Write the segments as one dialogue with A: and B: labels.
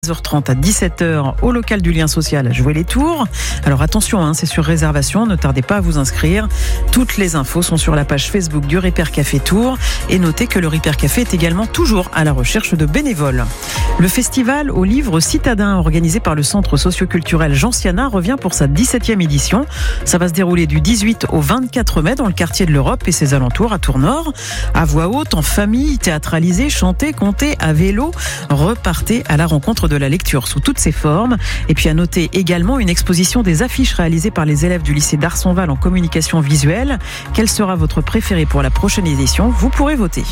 A: 16h30 à 17h au local du Lien Social à Jouer les Tours. Alors attention, c'est sur réservation, ne tardez pas à vous inscrire. Toutes les infos sont sur la page Facebook du Ripper Café Tours et notez que le Ripper Café est également toujours à la recherche de bénévoles. Le festival au livre citadin organisé par le centre socioculturel Jean Siana revient pour sa 17e édition. Ça va se dérouler du 18 au 24 mai dans le quartier de l'Europe et ses alentours à Tours-Nord. À voix haute, en famille, théâtralisé, chanté, compté, à vélo, repartez à la rencontre de la lecture sous toutes ses formes. Et puis à noter également une exposition des affiches réalisées par les élèves du lycée d'Arsonval en communication visuelle. Quelle sera votre préférée pour la prochaine édition ? Vous pourrez voter.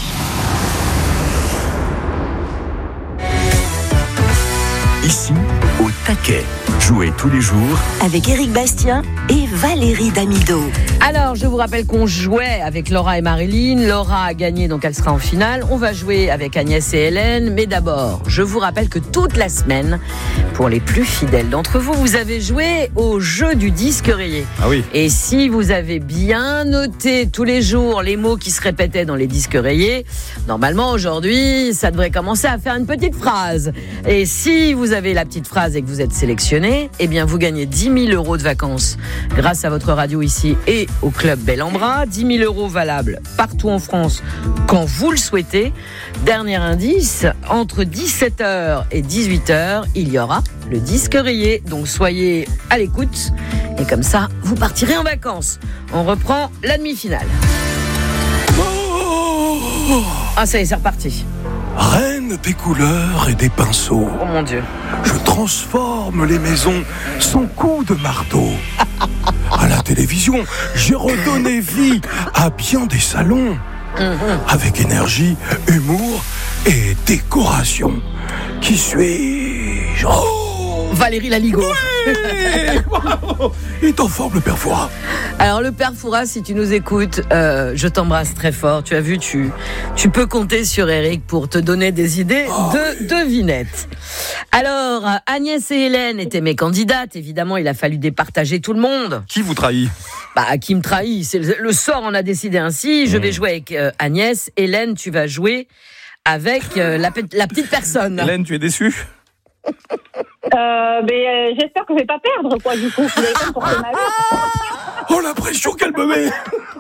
B: Ici, au taquet. Jouez tous les jours
C: avec Éric Bastien et Valérie Damido.
D: Alors, je vous rappelle qu'on jouait avec Laura et Marilyn. Laura a gagné, donc elle sera en finale. On va jouer avec Agnès et Hélène. Mais d'abord, je vous rappelle que toute la semaine, pour les plus fidèles d'entre vous, vous avez joué au jeu du disque rayé.
E: Ah oui.
D: Et si vous avez bien noté tous les jours les mots qui se répétaient dans les disques rayés, normalement, aujourd'hui, ça devrait commencer à faire une petite phrase. Et si vous avez la petite phrase et que vous êtes sélectionné, eh bien, vous gagnez 10 000 € de vacances grâce à votre radio ici et au club Bel-en-Bras. 10 000 € valables partout en France quand vous le souhaitez. Dernier indice, entre 17h et 18h, il y aura le disque rayé. Donc, soyez à l'écoute et comme ça, vous partirez en vacances. On reprend la demi-finale. Ah, ça y est, c'est reparti.
E: Reine des couleurs et des pinceaux.
D: Oh mon Dieu.
E: Je transforme les maisons sans coup de marteau. À la télévision, j'ai redonné vie à bien des salons. Avec énergie, humour et décoration. Qui suis-je ?
D: Valérie Laligo.
E: Wow. Il est en forme, le père Fouras.
D: Alors le père Fouras, si tu nous écoutes, je t'embrasse très fort. Tu as vu, tu peux compter sur Eric pour te donner des idées de devinettes. Alors Agnès et Hélène étaient mes candidates. Évidemment, il a fallu départager tout le monde.
E: Qui vous trahit ?
D: Qui me trahit ? C'est le sort en a décidé ainsi. Je vais jouer avec Agnès. Hélène, tu vas jouer avec la petite personne.
E: Hélène, tu es déçue ?
F: J'espère que je vais pas perdre, quoi, du coup. Vous avez pas me porter malheur.
E: Oh, la pression qu'elle me met.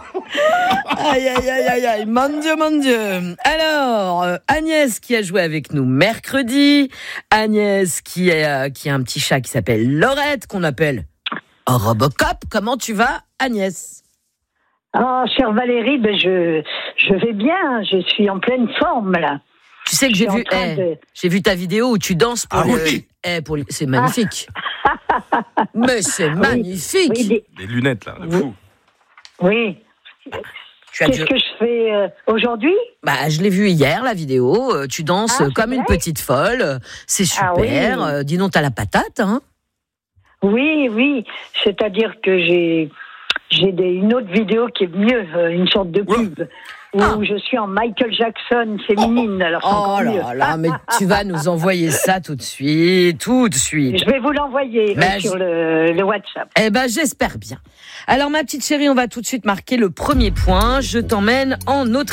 D: Aïe, mon Dieu. Alors, Agnès qui a joué avec nous mercredi. Agnès qui a un petit chat qui s'appelle Laurette, qu'on appelle Robocop. Comment tu vas, Agnès ?
F: Ah, chère Valérie, je vais bien. Je suis en pleine forme, là.
D: Tu sais que j'ai vu ta vidéo où tu danses pour c'est magnifique. Mais c'est magnifique.
F: Oui,
E: des lunettes, là, de fou.
F: Oui. Qu'est-ce que je fais aujourd'hui ?
D: Je l'ai vu hier, la vidéo. Tu danses comme une petite folle. C'est super.
F: Oui.
D: Dis donc, t'as la patate, hein ?
F: Oui. C'est-à-dire que j'ai une autre vidéo qui est mieux, une sorte de pub. Où je suis en Michael Jackson féminine. Alors c'est encore mieux.
D: Là, mais tu vas nous envoyer ça tout de suite.
F: Je vais vous l'envoyer sur le WhatsApp.
D: J'espère bien. Alors ma petite chérie, on va tout de suite marquer le premier point. Je t'emmène en Autriche.